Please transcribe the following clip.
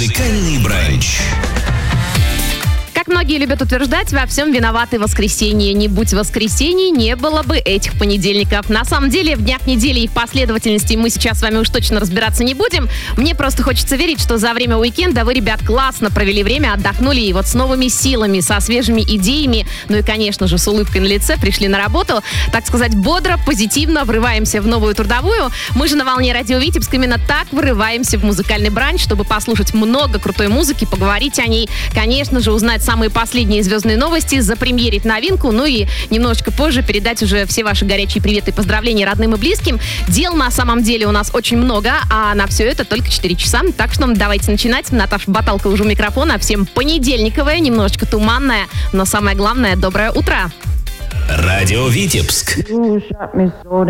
Музыкальный бранч. Как многие любят утверждать, во всем виноваты воскресенье. Не будь воскресений, не было бы этих понедельников. На самом деле, в днях недели и их последовательности мы сейчас с вами уж точно разбираться не будем. Мне просто хочется верить, что за время уикенда вы, ребят, классно провели время, отдохнули и вот с новыми силами, со свежими идеями, ну и, конечно же, с улыбкой на лице пришли на работу. Так сказать, бодро, позитивно врываемся в новую трудовую. Мы же на волне Радио Витебск именно так врываемся в музыкальный бранч, чтобы послушать много крутой музыки, поговорить о ней, конечно же, узнать самые последние звездные новости, запремьерить новинку, ну и немножечко позже передать уже все ваши горячие приветы и поздравления родным и близким. Дел на самом деле у нас очень много, а на все это только 4 часа. Так что давайте начинать. Наташа Баталка уже у микрофона. Всем понедельниковое, немножечко туманное, но самое главное, доброе утро. Радио Витебск.